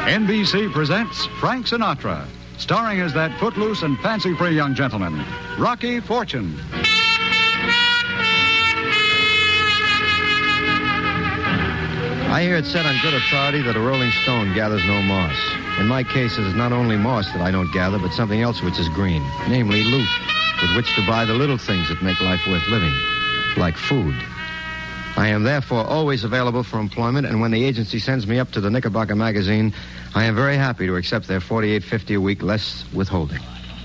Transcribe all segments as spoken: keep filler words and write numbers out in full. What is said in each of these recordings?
N B C presents Frank Sinatra, starring as that footloose and fancy-free young gentleman, Rocky Fortune. I hear it said on good authority that a rolling stone gathers no moss. In my case, it is not only moss that I don't gather, but something else which is green, namely loot, with which to buy the little things that make life worth living, like food. I am therefore always available for employment, and when the agency sends me up to the Knickerbocker magazine, I am very happy to accept their forty-eight fifty a week less withholding.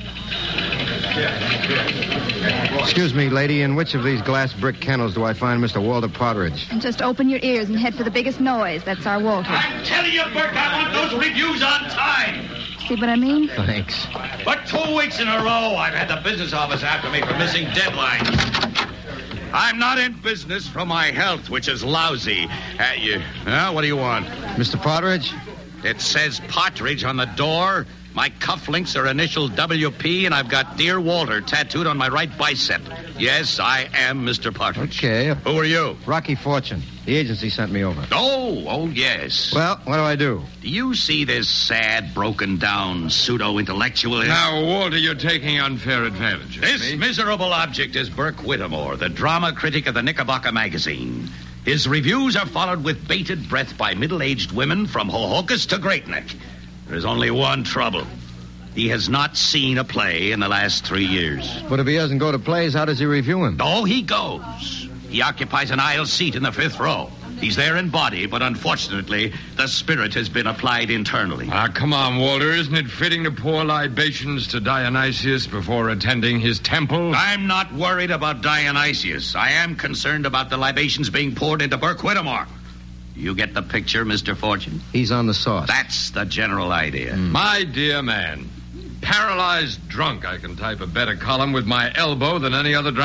Excuse me, lady, in which of these glass brick kennels do I find Mister Walter Partridge? Just open your ears and head for the biggest noise. That's our Walter. I'm telling you, Burke, I want those reviews on time. See what I mean? Thanks. For two weeks in a row, I've had the business office after me for missing deadlines. I'm not in business for my health, which is lousy. Uh, you, uh, what do you want? Mister Partridge? It says Partridge on the door. My cufflinks are initial W P, and I've got Dear Walter tattooed on my right bicep. Yes, I am Mister Partridge. Okay. Who are you? Rocky Fortune. The agency sent me over. Oh, oh, yes. Well, what do I do? Do you see this sad, broken-down pseudo-intellectual? Now, Walter, you're taking unfair advantage of This me. miserable object is Burke Whittemore, the drama critic of the Knickerbocker magazine. His reviews are followed with bated breath by middle-aged women from Hohokus to Great Neck. There's only one trouble. He has not seen a play in the last three years. But if he doesn't go to plays, how does he review him? Oh, he goes. He occupies an aisle seat in the fifth row. He's there in body, but unfortunately, the spirit has been applied internally. Ah, come on, Walter. Isn't it fitting to pour libations to Dionysius before attending his temple? I'm not worried about Dionysius. I am concerned about the libations being poured into Burke Whittemore. You get the picture, Mister Fortune? He's on the sauce. That's the general idea. Mm. My dear man, paralyzed drunk, I can type a better column with my elbow than any other driver.